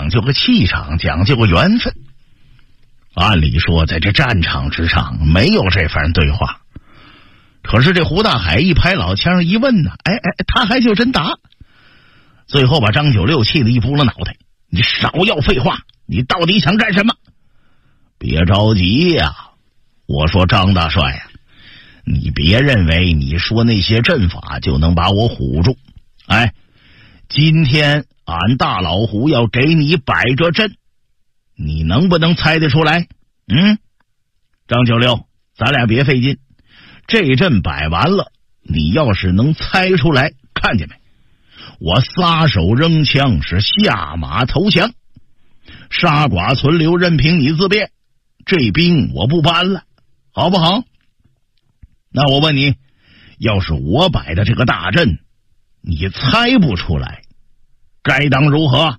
讲究个气场，讲究个缘分。按理说在这战场之上没有这番对话，可是这胡大海一拍老腔一问呢，他还就真答。最后把张九六气得一拨了脑袋，你少要废话，你到底想干什么？别着急呀，我说张大帅呀，你别认为你说那些阵法就能把我唬住。今天俺大老虎要给你摆着阵，你能不能猜得出来？张九六，咱俩别费劲，这阵摆完了，你要是能猜出来，看见没？我撒手扔枪，是下马投降，杀剐存留，任凭你自便，这兵我不搬了，好不好？那我问你，要是我摆的这个大阵你猜不出来，该当如何？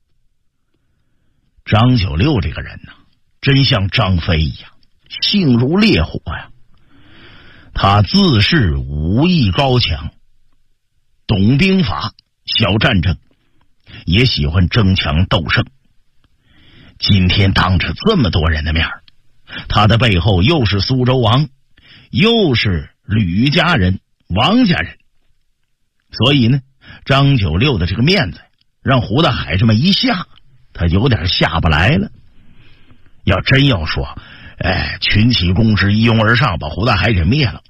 张九六这个人呢，真像张飞一样，性如烈火呀。他自恃武艺高强，懂兵法，晓战争，也喜欢争强斗胜。今天当着这么多人的面，他的背后又是苏州王，又是吕家人、王家人，所以呢，张九六的这个面子让胡大海这么一下，他有点下不来了。要真要说群起攻之，一拥而上，把胡大海给灭了，